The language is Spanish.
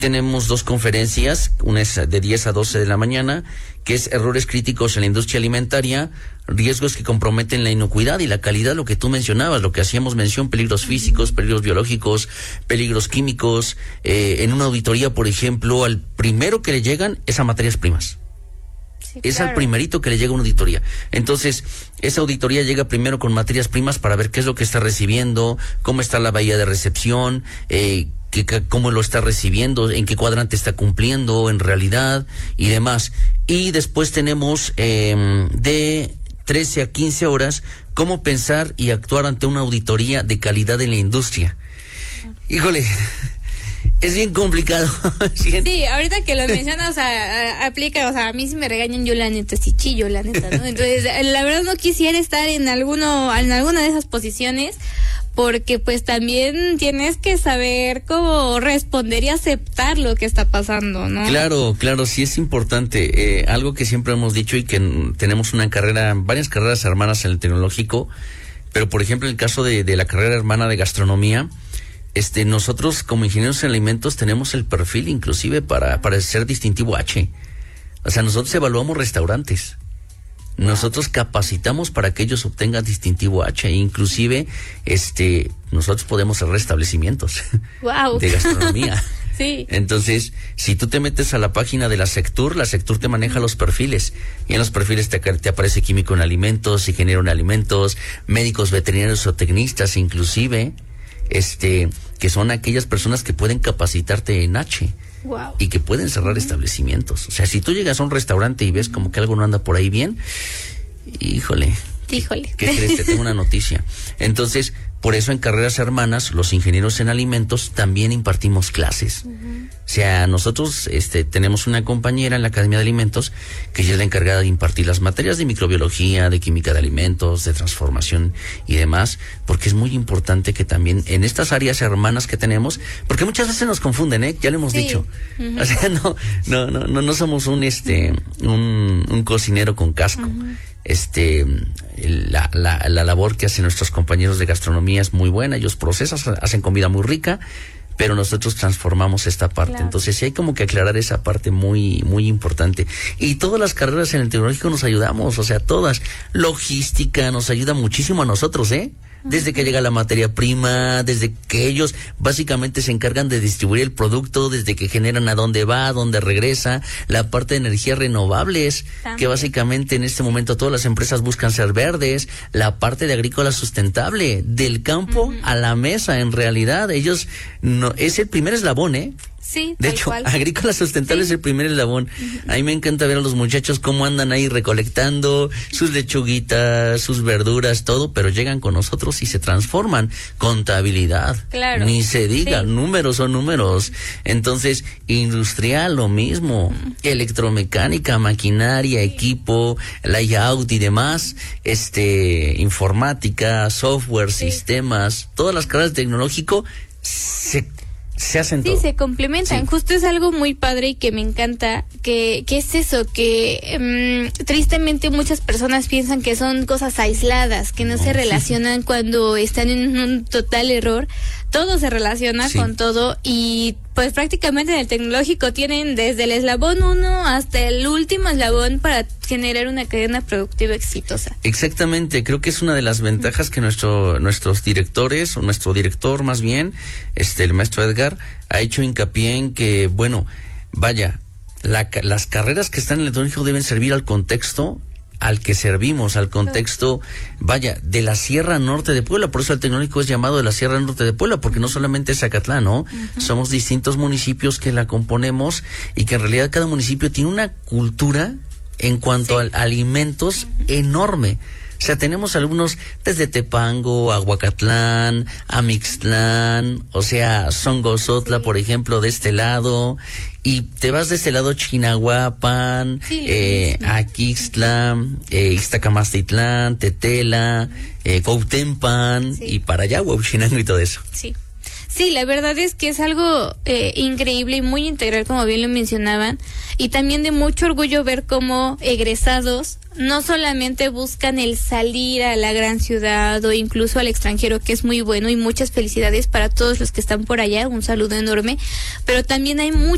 tenemos 2 conferencias, una es de 10 a 12 de la mañana, que es errores críticos en la industria alimentaria, riesgos que comprometen la inocuidad y la calidad, lo que tú mencionabas, lo que hacíamos mención, peligros físicos, peligros biológicos, peligros químicos. En una auditoría, por ejemplo, al primero que le llegan es a materias primas. Sí, es claro. Al primerito que le llega una auditoría. Entonces, esa auditoría llega primero con materias primas para ver qué es lo que está recibiendo, cómo está la bahía de recepción, cómo lo está recibiendo, en qué cuadrante está cumpliendo en realidad y demás. Y después tenemos de 13 a 15 horas cómo pensar y actuar ante una auditoría de calidad en la industria. Híjole, es bien complicado. Sí, ahorita que lo mencionas, aplica, a mí si me regañan, yo la neta sí chillo, la neta, ¿no? Entonces, la verdad no quisiera estar en alguna de esas posiciones, porque pues también tienes que saber cómo responder y aceptar lo que está pasando, ¿no? Claro, sí es importante. Algo que siempre hemos dicho y que tenemos varias carreras hermanas en el tecnológico, pero por ejemplo en el caso de la carrera hermana de gastronomía, nosotros como ingenieros en alimentos tenemos el perfil inclusive para ser distintivo H. O sea, nosotros evaluamos restaurantes. Nosotros capacitamos para que ellos obtengan distintivo H, inclusive nosotros podemos cerrar establecimientos de gastronomía. Sí. Entonces, si tú te metes a la página de la Sectur te maneja los perfiles, y en los perfiles te aparece químico en alimentos, ingeniero en alimentos, médicos veterinarios o tecnistas inclusive, que son aquellas personas que pueden capacitarte en H. Wow. Y que pueden cerrar establecimientos. O sea, si tú llegas a un restaurante y ves como que algo no anda por ahí bien, híjole. ¿Qué crees? Te tengo una noticia. Entonces, por eso en carreras hermanas, los ingenieros en alimentos también impartimos clases. O sea, nosotros tenemos una compañera en la Academia de Alimentos que ella es la encargada de impartir las materias de microbiología, de química de alimentos, de transformación y demás, porque es muy importante que también en estas áreas hermanas que tenemos, porque muchas veces nos confunden, ya lo hemos dicho. O sea, no somos un cocinero con casco. La labor que hacen nuestros compañeros de gastronomía es muy buena, ellos procesan, hacen comida muy rica, pero nosotros transformamos esta parte. Claro. Entonces sí hay como que aclarar esa parte muy, muy importante. Y todas las carreras en el tecnológico nos ayudamos, o sea, todas. Logística nos ayuda muchísimo a nosotros, desde que llega la materia prima, desde que ellos básicamente se encargan de distribuir el producto, desde que generan a dónde va, a dónde regresa, la parte de energías renovables, también, que básicamente en este momento todas las empresas buscan ser verdes, la parte de agrícola sustentable, del campo a la mesa, en realidad, ellos es el primer eslabón, Sí, de hecho, agrícola sustentable es el primer eslabón. A mí me encanta ver a los muchachos cómo andan ahí recolectando sus lechuguitas, sus verduras, todo, pero llegan con nosotros y se transforman. Contabilidad, claro, ni se diga, números son números. Entonces, industrial, lo mismo. Electromecánica, maquinaria, equipo, layout y demás, informática, software, sistemas, todas las carreras de tecnológico se hacen todo. Sí, se complementan. Justo es algo muy padre y que me encanta, que es eso, que tristemente muchas personas piensan que son cosas aisladas, que no se relacionan cuando están en un total error. Todo se relaciona con todo, y pues prácticamente en el tecnológico tienen desde el eslabón 1 hasta el último eslabón para generar una cadena productiva exitosa. Exactamente, creo que es una de las ventajas que nuestros directores, o nuestro director más bien, el maestro Edgar, ha hecho hincapié en que, bueno, vaya, las carreras que están en el tecnológico deben servir al contexto al que servimos, al contexto, vaya, de la Sierra Norte de Puebla. Por eso el tecnológico es llamado de la Sierra Norte de Puebla, porque no solamente es Zacatlán, ¿no? Somos distintos municipios que la componemos, y que en realidad cada municipio tiene una cultura en cuanto a alimentos enorme. O sea, tenemos algunos desde Tepango, Aguacatlán, Amixtlán, o sea, Songosotla, por ejemplo, de este lado, y te vas de este lado Chignahuapan, Aquixtlán, Iztacamastitlán, Tetela, Cuautempan, y para allá, Huauchinango y todo eso. Sí, la verdad es que es algo increíble y muy integral, como bien lo mencionaban, y también de mucho orgullo ver cómo egresados no solamente buscan el salir a la gran ciudad o incluso al extranjero, que es muy bueno, y muchas felicidades para todos los que están por allá, un saludo enorme, pero también hay